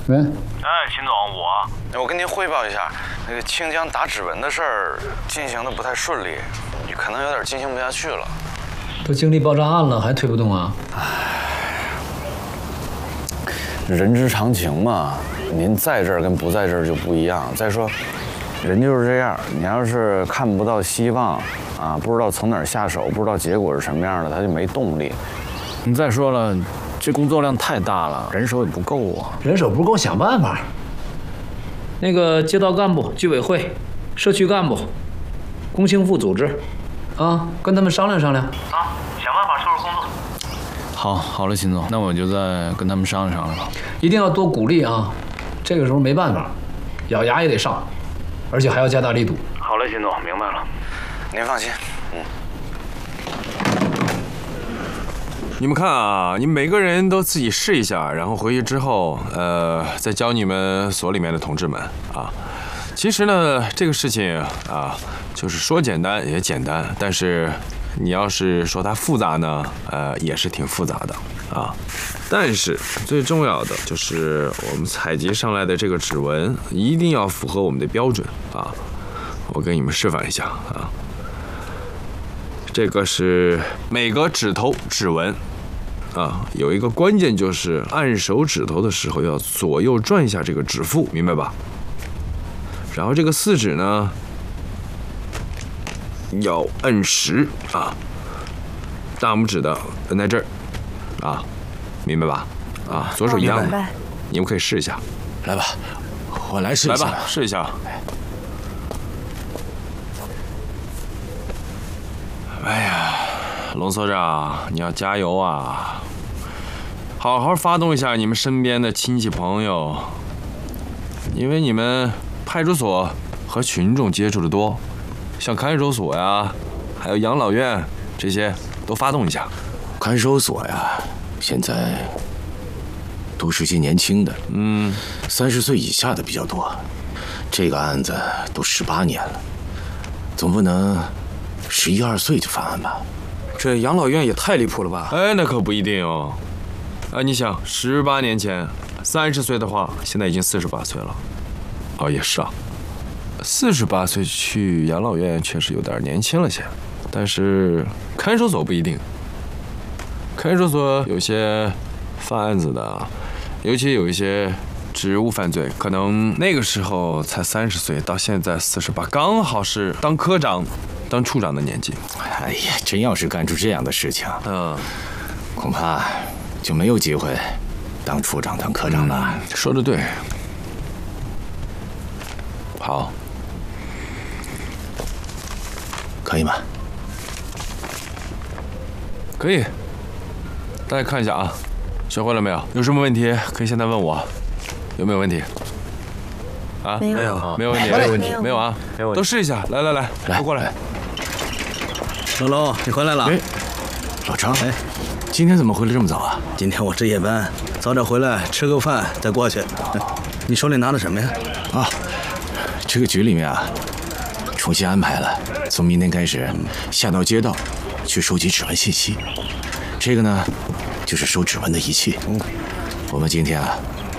喂， 哎，秦总， 我跟您汇报一下，那个清江打指纹的事儿进行的不太顺利，可能有点进行不下去了。 都经历爆炸案了，还推不动啊？ 人之常情嘛，您在这儿跟不在这儿就不一样。再说，人就是这样，你要是看不到希望啊，不知道从哪儿下手，不知道结果是什么样的，他就没动力。你再说了，这工作量太大了，人手也不够啊。 人手不够，想办法。那个街道干部、居委会、社区干部、工青副组织，啊，跟他们商量商量。 啊，想办法收拾工作。 好了，秦总，那我就再跟他们商量商量吧。 一定要多鼓励啊！这个时候没办法，咬牙也得上，而且还要加大力度。 好嘞，秦总，明白了。 您放心， 你们看啊，你们每个人都自己试一下，然后回去之后，再教你们所里面的同志们啊。其实呢，这个事情啊，就是说简单也简单，但是你要是说它复杂呢，也是挺复杂的啊。但是最重要的就是我们采集上来的这个指纹一定要符合我们的标准啊。我给你们示范一下啊。这个是每个指头指纹啊，有一个关键就是按手指头的时候要左右转一下这个指腹，明白吧？然后这个四指呢要摁实啊，大拇指的摁在这儿啊，明白吧？啊，左手一样的，你们可以试一下。 来吧，我来试一下。 来吧，试一下。哎呀，龙所长，你要加油啊！好好发动一下你们身边的亲戚朋友，因为你们派出所和群众接触的多，像看守所呀，还有养老院这些都发动一下。 看守所呀，现在都是些年轻的，30岁以下的比较多。这个案子都18年了，总不能11、12岁就犯案吧？ 这养老院也太离谱了吧？ 哎，那可不一定哦。你想，18年前30岁的话，现在已经48岁了。哦，也是啊，48岁去养老院确实有点年轻了些，但是看守所不一定。看守所有些犯案子的，尤其有一些职务犯罪，可能那个时候才30岁，到现在48，刚好是当科长、当处长的年纪。 哎呀，真要是干出这样的事情，恐怕就没有机会当处长、当科长了。 说得对。好， 可以吗？ 可以。大家看一下啊，学会了没有？有什么问题可以现在问我。有没有问题？啊？ 没有， 没有问题， 没有问题， 没有啊？ 没有问题。 都试一下，来，都过来。 老龙，你回来了。 哎，老张，哎，今天怎么回来这么早啊？ 今天我值夜班，早点回来吃个饭再过去。你手里拿的什么呀？ 啊，这个局里面啊，重新安排了，从明天开始下到街道去收集指纹信息。这个呢，就是收指纹的仪器。我们今天啊，